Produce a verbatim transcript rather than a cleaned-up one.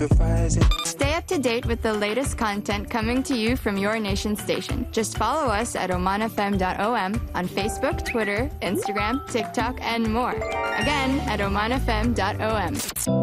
sacrificing. Stay up to date with the latest content coming to you from your nation station. Just follow us at oman f m dot o m on Facebook, Twitter, Instagram, TikTok, and more. Again, at oman f m dot o m.